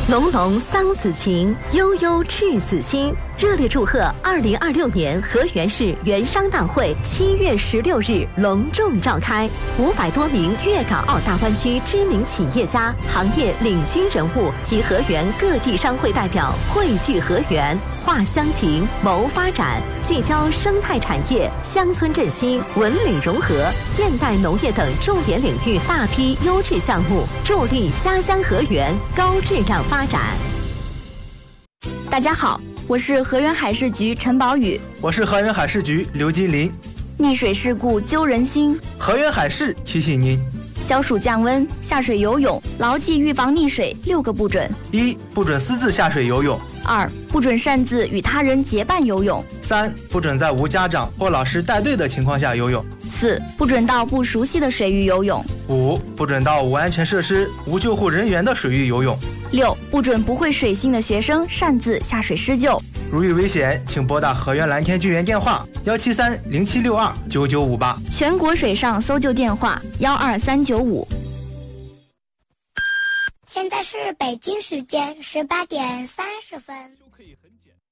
浓浓桑梓情，悠悠赤子心。热烈祝贺2026年河源市原商大会7月16日隆重召开，500多名粤港澳大湾区知名企业家、行业领军人物及河源各地商会代表汇聚河源，话乡情，谋发展，聚焦生态产业、乡村振兴、文旅融合、现代农业等重点领域大批优质项目，助力家乡河源高质量发展。 大家好，我是河源海事局陈宝宇。 我是河源海事局刘金林。 溺水事故揪人心， 河源海事提醒您： 消暑降温，下水游泳牢记预防溺水6个不准。 1. 不准私自下水游泳。 2. 不准擅自与他人结伴游泳。 3. 不准在无家长或老师带队的情况下游泳。 4. 不准到不熟悉的水域游泳。 5. 不准到无安全设施、无救护人员的水域游泳。 6. 不准不会水性的学生擅自下水施救。 如遇危险，请拨打河源蓝天救援电话17307629958， 全国水上搜救电话12395。 现在是北京时间18点30分。